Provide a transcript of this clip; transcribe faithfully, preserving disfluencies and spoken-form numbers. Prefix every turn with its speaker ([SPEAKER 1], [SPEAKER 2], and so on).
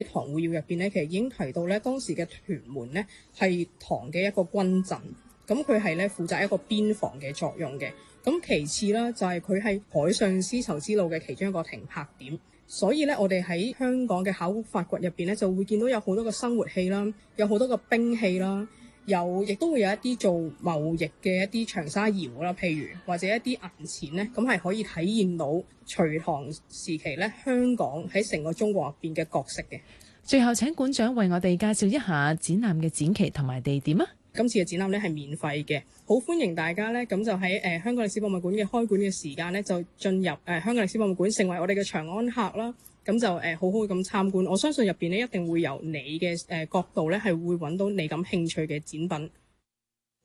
[SPEAKER 1] 唐會要入邊咧，其實已經提到咧，當時嘅屯門咧係唐嘅一個軍鎮，咁佢係咧負責一個邊防嘅作用嘅。咁其次啦，就係佢係海上絲綢之路嘅其中一個停泊點，所以咧我哋喺香港嘅考古發掘入邊咧，就會見到有好多個生活器啦，有好多個兵器啦，有亦都會有一啲做貿易嘅一啲長沙窯啦，譬如或者一啲銀錢咧，咁係可以體現到隋唐時期咧香港喺成個中國入邊嘅角色嘅。
[SPEAKER 2] 最後請館長為我哋介紹一下展覽嘅展期同埋地點啊！
[SPEAKER 1] 今次嘅展覽咧係免費嘅，好歡迎大家咧，咁就喺誒、呃、香港歷史博物館嘅開館嘅時間咧，就進入誒、呃、香港歷史博物館，成為我哋嘅長安客啦。咁就誒、呃、好好咁參觀，我相信入邊咧一定會由你嘅誒、呃、角度咧係會揾到你感興趣嘅展品。